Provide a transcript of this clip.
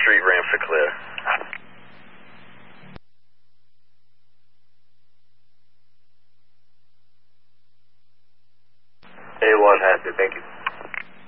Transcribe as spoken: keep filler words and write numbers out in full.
Street, ramp for clear. A one has it, thank you.